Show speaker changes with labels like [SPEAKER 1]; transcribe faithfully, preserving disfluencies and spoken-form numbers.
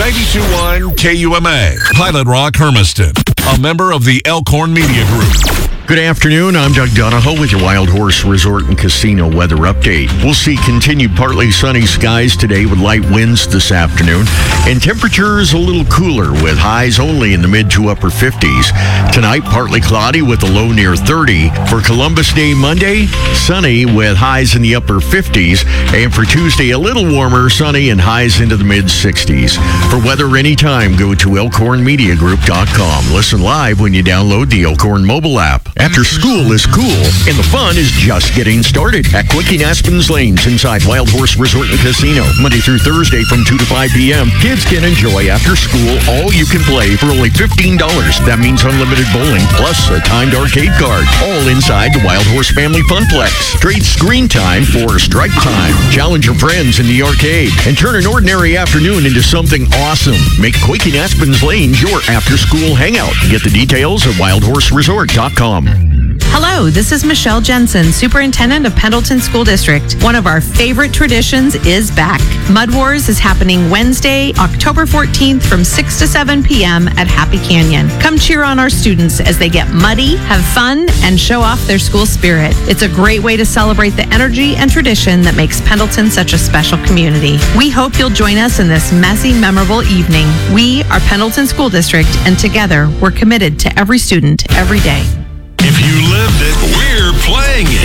[SPEAKER 1] ninety-two point one K U M A, Pilot Rock, Hermiston, a member of the Elkhorn Media Group.
[SPEAKER 2] Good afternoon. I'm Doug Donahoe with your Wild Horse Resort and Casino weather update. We'll see continued partly sunny skies today with light winds this afternoon, and temperatures a little cooler with highs only in the mid to upper fifties. Tonight, partly cloudy with a low near thirty. For Columbus Day Monday, sunny with highs in the upper fifties. And for Tuesday, a little warmer, sunny and highs into the mid sixties. For weather anytime, go to elkhorn media group dot com. Listen live when you download the Elkhorn mobile app. After school is cool, and the fun is just getting started at Quickie Aspen's Lanes inside Wild Horse Resort and Casino. Monday through Thursday from two to five p.m., kids can enjoy after school all you can play for only fifteen dollars. That means unlimited bowling plus a timed arcade card. All inside the Wild Horse Family Funplex. Trade screen time for strike time. Challenge your friends in the arcade and turn an ordinary afternoon into something awesome. Make Quickie Aspen's Lanes your after-school hangout. Get the details at wild horse resort dot com.
[SPEAKER 3] Hello, this is Michelle Jensen, Superintendent of Pendleton School District. One of our favorite traditions is back. Mud Wars is happening Wednesday, October fourteenth from six to seven p.m. at Happy Canyon. Come cheer on our students as they get muddy, have fun, and show off their school spirit. It's a great way to celebrate the energy and tradition that makes Pendleton such a special community. We hope you'll join us in this messy, memorable evening. We are Pendleton School District, and together we're committed to every student every day.
[SPEAKER 1] If you lived it, we're playing it.